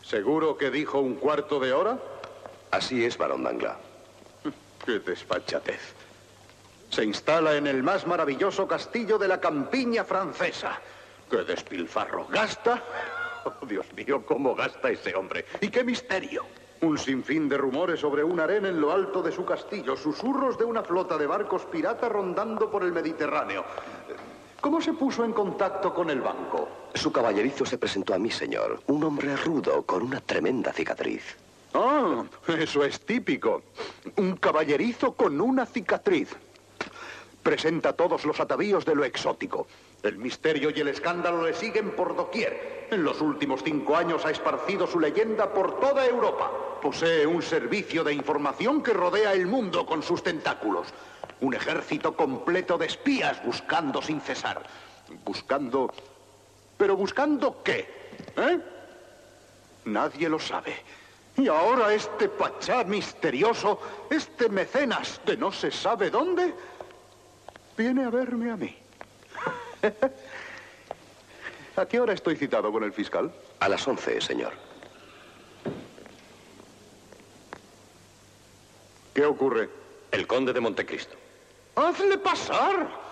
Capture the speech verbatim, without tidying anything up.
¿Seguro que dijo un cuarto de hora? Así es, barón Danglars. ¡Qué despachatez! Se instala en el más maravilloso castillo de la campiña francesa. ¡Qué despilfarro! ¿Gasta? Oh, Dios mío, cómo gasta ese hombre. ¡Y qué misterio! Un sinfín de rumores sobre un harén en lo alto de su castillo. Susurros de una flota de barcos piratas rondando por el Mediterráneo. ¿Cómo se puso en contacto con el banco? Su caballerizo se presentó a mí, señor. Un hombre rudo con una tremenda cicatriz. Ah, eso es típico. Un caballerizo con una cicatriz. Presenta todos los atavíos de lo exótico. El misterio y el escándalo le siguen por doquier. En los últimos cinco años ha esparcido su leyenda por toda Europa. Posee un servicio de información que rodea el mundo con sus tentáculos. Un ejército completo de espías buscando sin cesar. Buscando... ¿Pero buscando qué? ¿Eh? Nadie lo sabe. Y ahora este pachá misterioso, este mecenas de no se sabe dónde, viene a verme a mí. ¿A qué hora estoy citado con el fiscal? A las once, señor. ¿Qué ocurre? El conde de Montecristo. ¡Hazle pasar!